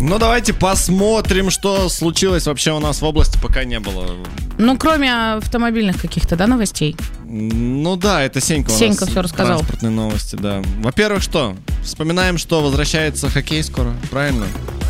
Ну, давайте посмотрим, что случилось вообще у нас в области, пока не было. Ну, кроме автомобильных каких-то, да, новостей? Ну да, это Сенька у нас. Сенька все рассказал. Транспортные новости, да. Во-первых, что? Вспоминаем, что возвращается хоккей скоро, правильно?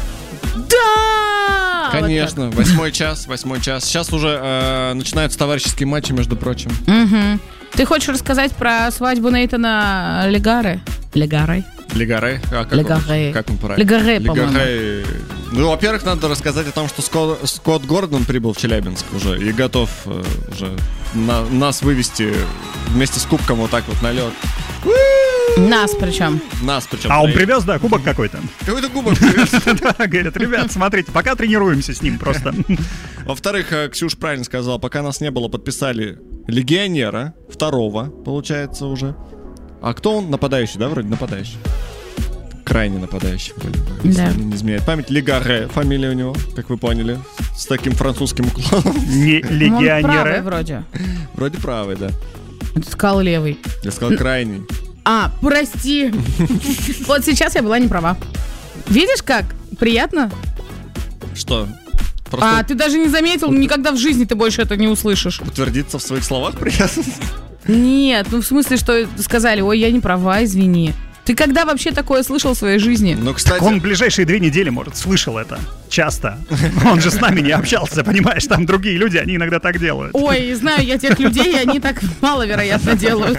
Да! Конечно, вот 8 час. Сейчас уже начинаются товарищеские матчи, между прочим. Угу. Ты хочешь рассказать про свадьбу Нейтана Легаре? Легаре? А как Легаре. Как он правильно? Легаре, по-моему. Ну, во-первых, надо рассказать о том, что Скотт Гордон прибыл в Челябинск уже и готов уже нас вывести вместе с кубком вот так вот на лед. Нас причем. А он привез, да, кубок какой-то? Какой-то кубок привез. Да, говорят, ребят, смотрите, пока тренируемся с ним просто. Во-вторых, Ксюш правильно сказала, пока нас не было, подписали легионера, второго, получается, уже. А кто он? Нападающий, да, вроде нападающий? Крайне нападающий, если не изменяет память. Легаре, фамилия у него, как вы поняли, с таким французским уклоном. Не легионера. Он правый вроде. Вроде правый, да. Ты сказал левый. Я сказал крайний. Прости. Вот сейчас я была не права. Видишь как? Приятно? Что? Ты даже не заметил, никогда в жизни ты больше это не услышишь. Утвердиться в своих словах приятно? Нет, в смысле, что сказали, ой, я не права, извини. Ты когда вообще такое слышал в своей жизни? Ну, кстати... Так он в ближайшие 2 недели, может, слышал это. Часто. Он же с нами не общался, понимаешь? Там другие люди, они иногда так делают. Ой, знаю я тех людей, и они так маловероятно делают.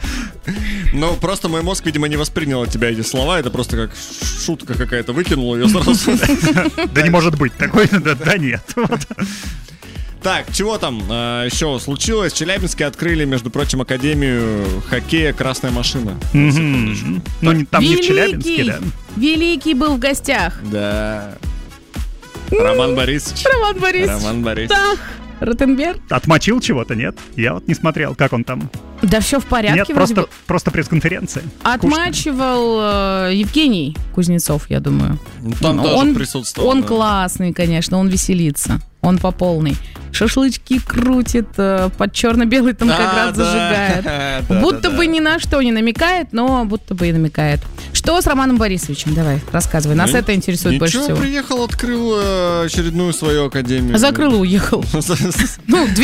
Ну, просто мой мозг, видимо, не воспринял от тебя эти слова. Это просто как шутка какая-то, выкинул ее сразу. Да не может быть такой, да нет. Так, чего там еще случилось? В Челябинске открыли, между прочим, Академию хоккея «Красная машина». Ну, там не в Челябинске, да. Великий был в гостях. Да. Роман Борисович. Роман Борисович. Да. Ротенберг. Отмочил чего-то, нет? Я вот не смотрел, как он там. Да все в порядке. Нет, просто пресс-конференция. Отмачивал Евгений Кузнецов, я думаю. Там тоже присутствовал. Он классный, конечно, он веселится. Он по полной. Шашлычки крутит, под черно-белый там как раз зажигает. Будто бы ни на что не намекает, но будто бы и намекает. Что с Романом Борисовичем? Давай, рассказывай. Нас это интересует больше всего. Ничего, приехал, открыл очередную свою академию. Закрыл и уехал. Ну,